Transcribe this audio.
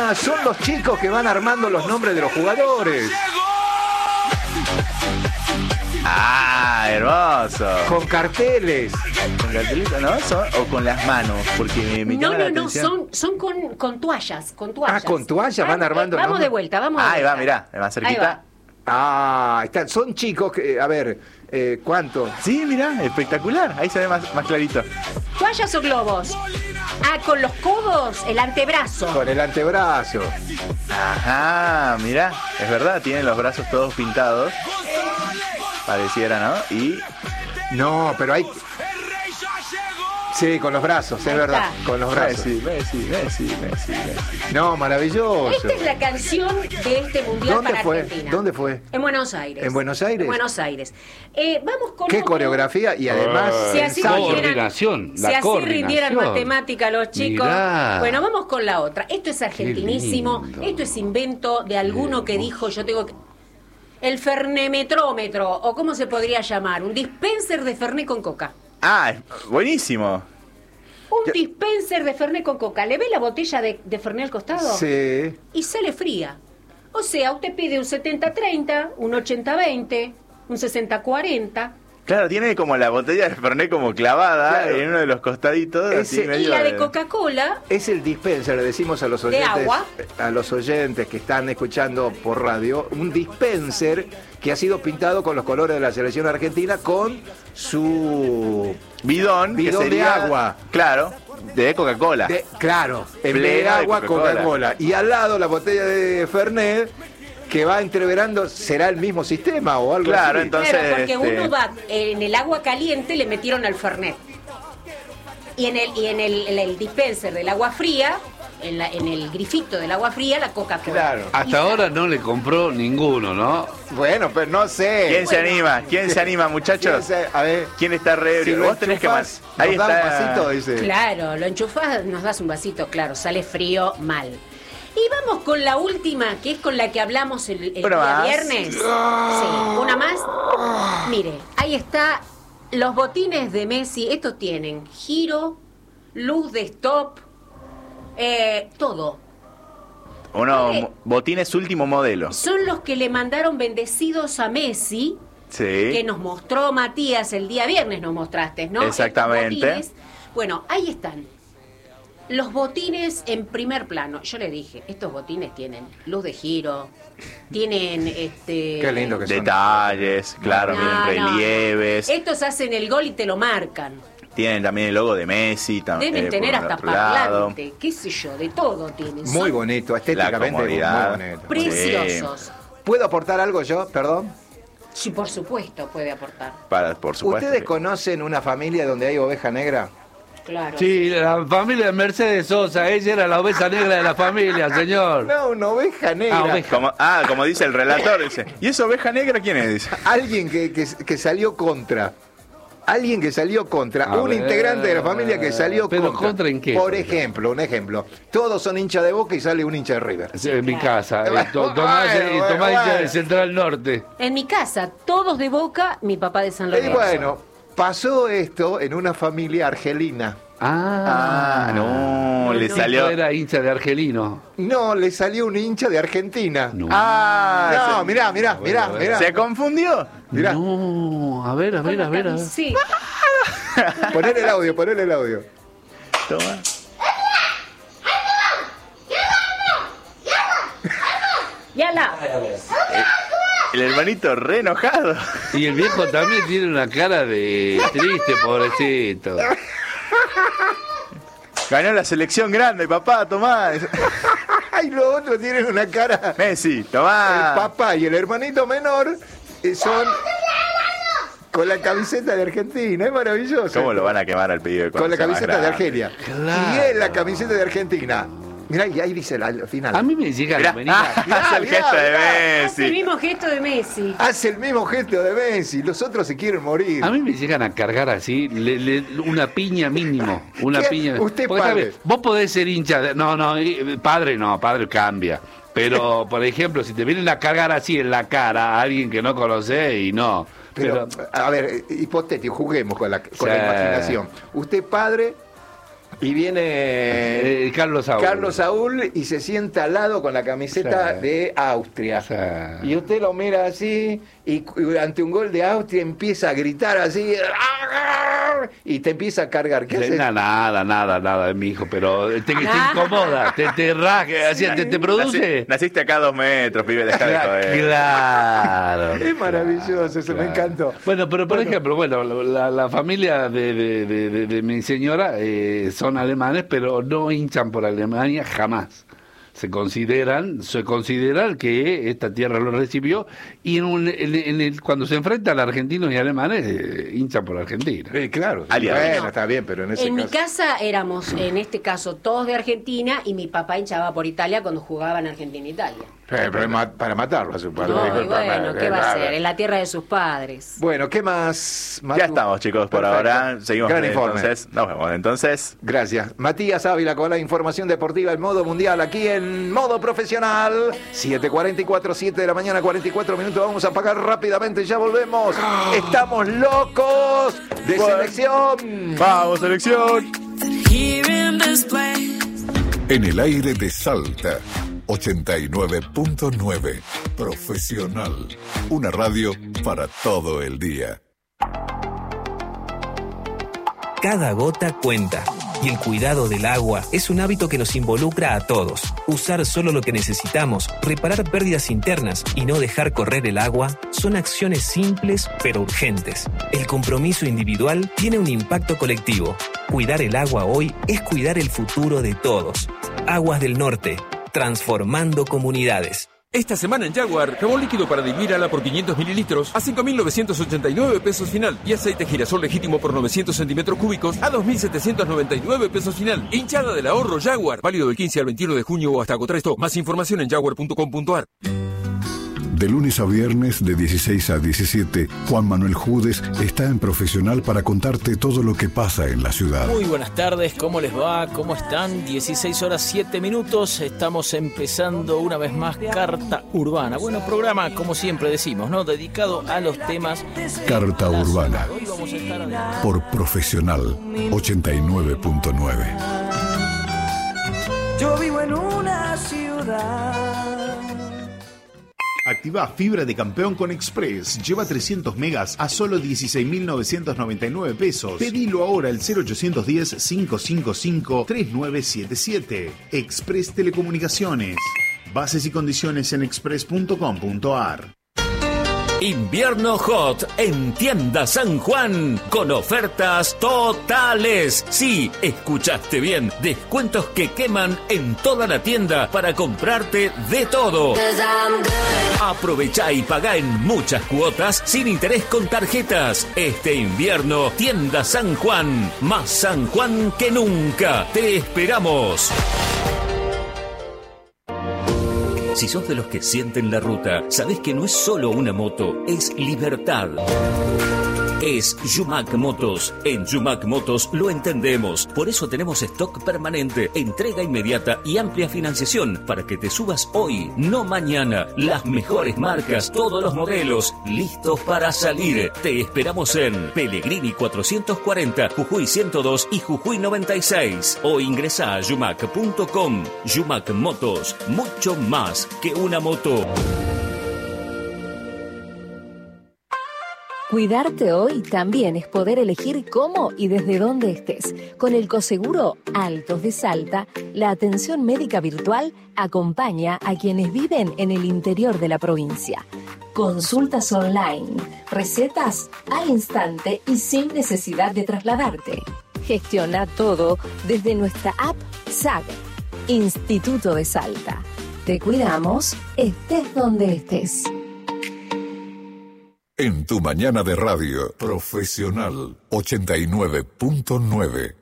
Ah, son los chicos que van armando los nombres de los jugadores. Ah, hermoso. Con carteles. Con cartelito, ¿no? O con las manos, porque me llama la atención. son con toallas, con Ah, toallas. con toallas van armando. Vamos de vuelta, vamos de vuelta. Ahí va, mirá, más cerquita. Ah, son chicos que, a ver, ¿cuánto? Sí, mirá, espectacular. Ahí se ve más clarito. ¿Toallas o globos? Ah, con los codos, el antebrazo. Con el antebrazo. Ajá, mirá, es verdad, tienen los brazos todos pintados. Pareciera, ¿no? Y... No, pero hay... Sí, con los brazos, es verdad. Con los brazos. Messi. No, maravilloso. Esta es la canción de este mundial para Argentina. ¿Dónde fue? En Buenos Aires. ¿En Buenos Aires? En Buenos Aires. Vamos con... Qué coreografía y además... Si así coordinación, si así rindieran matemática los chicos. Mirá. Bueno, vamos con la otra. Esto es argentinísimo. Esto es invento de alguno que dijo, yo tengo que... El fernemetrómetro, o cómo se podría llamar, un dispenser de Fernet con coca. Ah, buenísimo. Un dispenser de Fernet con coca. ¿Le ve la botella de Fernet al costado? Sí. Y sale fría. O sea, usted pide un 70-30, un 80-20, un 60-40. Claro, tiene como la botella de Fernet como clavada en uno de los costaditos. Así Y la de Coca-Cola... Es el dispenser, le decimos a los oyentes, agua. a los oyentes que están escuchando por radio, un dispenser que ha sido pintado con los colores de la selección argentina con su bidón que de sería, agua. Claro, de Coca-Cola. Claro, en vez de Plena de agua, Coca-Cola. Coca-Cola. Y al lado la botella de Fernet que va entreverando, ¿será el mismo sistema o algo Claro, así? entonces... Claro, porque uno va en el agua caliente, le metieron al Fernet. Y en el dispenser del agua fría, en el grifito del agua fría, la Coca-Cola. Claro. Hasta ahora no le compró ninguno, ¿no? Bueno, pero no sé. ¿Quién se anima? ¿Quién se anima, muchachos? A ver, ¿Quién está re ebrio? si lo Vos tenés que enchufás, más. Ahí nos da está. un vasito, dice. Claro, lo enchufás, nos das un vasito, claro, sale frío, mal. Y vamos con la última, que es con la que hablamos el día más. viernes. Sí, una más. Mire, ahí está, los botines de Messi, estos tienen giro, luz de stop, todo. Unos botines último modelo. Son los que le mandaron bendecidos a Messi, Sí. que nos mostró Matías el día viernes, nos mostraste, ¿no? Exactamente. Estos botines. Bueno, ahí están. Los botines en primer plano. Yo le dije, estos botines tienen luz de giro, tienen Qué lindo que son. Detalles, claro, No, miren, no. relieves. Estos hacen el gol y te lo marcan. Tienen también el logo de Messi. Deben tener por el hasta otro lado. parlante, qué sé yo, de todo tienen. Muy Son bonito, La estéticamente muy comodidad. bonito. preciosos. ¿Puedo aportar algo yo? Perdón. Sí, por supuesto puede aportar. Por supuesto. ¿Ustedes que- conocen una familia donde hay oveja negra? Claro. Sí, la familia de Mercedes Sosa, ella era la oveja negra de la familia, señor. No, una oveja negra. oveja. Como dice el relator, dice. ¿Y esa oveja negra quién es? Dice. Alguien que salió contra. Alguien que salió contra. A Un ver, integrante de la familia que salió ¿pero contra. contra en qué, Por por ejemplo, un ejemplo. Todos son hinchas de Boca y sale un hincha de River. Sí, en mi casa. Bueno, Tomás bueno. hincha de Central Norte. En mi casa, todos de Boca, mi papá de San Y Lorenzo. bueno, pasó esto en una familia argelina. No, le salió. Era hincha de Argelino. No, le salió un hincha de Argentina. No. No, mirá. ¿Se confundió? Mirá. No, a ver. Sí. Poner el audio. Toma. Ya la. El hermanito re enojado. Y el viejo también tiene una cara de triste, pobrecito. Ganó la selección grande, papá, tomá. Y los otros tienen una cara. Messi, El tomá. papá y el hermanito menor son con la camiseta de Argentina. Es maravilloso. ¿Cómo lo van a quemar al pedido de Con la camiseta de Argelia. Claro. Y es la camiseta de Argentina. Mirá, y ahí dice al final. A mí me llegan Mirá, a venir. hace el gesto de Hace el Messi. mismo gesto de Messi. Hace el mismo gesto de Messi. Los otros se quieren morir. A mí me llegan a cargar así, una piña mínimo. Una ¿Qué? piña. Usted Porque, padre. ¿sabe? Vos podés ser hincha de. No, padre cambia. Pero, por ejemplo, si te vienen a cargar así en la cara a alguien que no conocés y no. Pero, a ver, hipotético, juguemos con la Sí. imaginación. Usted, padre, Y viene Carlos Saúl. y se sienta al lado con la camiseta Sí. de Austria. Sí. Y usted lo mira así y ante un gol de Austria empieza a gritar así y te empieza a cargar. ¿Qué haces? Nada, mi hijo, pero te incomoda, te rasga, así, te produce. Naciste acá a 2 metros, pibe, dejá de joder. Claro. Es maravilloso, eso me encantó. Bueno, pero por ejemplo, la familia de mi señora son alemanes, pero no hinchan por Alemania jamás. Se consideran que esta tierra lo recibió y cuando se enfrentan argentinos y alemanes hinchan por Argentina. Claro. Aliados. Bueno, está bien, pero en ese En mi caso... casa éramos, en este caso, todos de Argentina y mi papá hinchaba por Italia cuando jugaban Argentina-Italia. Pero para matarlo a su padre. No, y Disculpa, bueno, ¿qué va a hacer? En la tierra de sus padres. Bueno, ¿qué más? Matu? Ya estamos, chicos, por Perfecto. ahora. Seguimos. Gran informe. Entonces, nos vemos. Entonces, Gracias. Matías Ávila con la información deportiva en modo mundial, aquí en modo profesional. 7:44, 7 de la mañana, 44 minutos. Vamos a apagar rápidamente, ya volvemos. Estamos locos de selección. ¡vamos, selección! En el aire de Salta, 89.9. Profesional. Una radio para todo el día. Cada gota cuenta. Y el cuidado del agua es un hábito que nos involucra a todos. Usar solo lo que necesitamos, reparar pérdidas internas y no dejar correr el agua son acciones simples pero urgentes. El compromiso individual tiene un impacto colectivo. Cuidar el agua hoy es cuidar el futuro de todos. Aguas del Norte, transformando comunidades. Esta semana en Jaguar, jabón líquido para diluir ala por 500 mililitros a 5.989 pesos final y aceite girasol legítimo por 900 centímetros cúbicos a 2.799 pesos final. Hinchada del ahorro Jaguar, válido del 15 al 21 de junio o hasta agotar esto. Más información en jaguar.com.ar. De lunes a viernes de 16 a 17, Juan Manuel Judes está en Profesional para contarte todo lo que pasa en la ciudad. Muy buenas tardes, ¿cómo les va? ¿Cómo están? 16 horas 7 minutos, estamos empezando una vez más Carta Urbana. Bueno, programa, como siempre decimos, ¿no? Dedicado a los temas... Carta Urbana, Hoy vamos a estar adelante. por Profesional 89.9. Yo vivo en una ciudad. Activa fibra de campeón con Express. Lleva 300 megas a solo 16.999 pesos. Pedilo ahora al 0810-555-3977. Express Telecomunicaciones. Bases y condiciones en express.com.ar. Invierno Hot en Tienda San Juan con ofertas totales. Sí, escuchaste bien. Descuentos que queman en toda la tienda para comprarte de todo. Aprovecha y paga en muchas cuotas sin interés con tarjetas. Este invierno, Tienda San Juan. Más San Juan que nunca. Te esperamos. Si sos de los que sienten la ruta, sabés que no es solo una moto, es libertad. Es Yumac Motos. En Yumac Motos lo entendemos. Por eso tenemos stock permanente, entrega inmediata y amplia financiación para que te subas hoy, no mañana. Las mejores marcas, todos los modelos, listos para salir. Te esperamos en Pellegrini 440, Jujuy 102 y Jujuy 96. O ingresa a yumac.com. Yumac Motos, mucho más que una moto. Cuidarte hoy también es poder elegir cómo y desde dónde estés. Con el Coseguro Altos de Salta, la atención médica virtual acompaña a quienes viven en el interior de la provincia. Consultas online, recetas al instante y sin necesidad de trasladarte. Gestiona todo desde nuestra app SAG, Instituto de Salta. Te cuidamos, estés donde estés. En tu mañana de radio, Profesional 89.9.